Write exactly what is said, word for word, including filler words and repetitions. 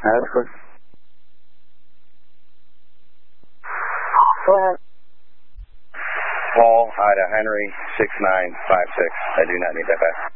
That's good. Go ahead. Paul, Ida Henry, six nine five six. I do not need that back.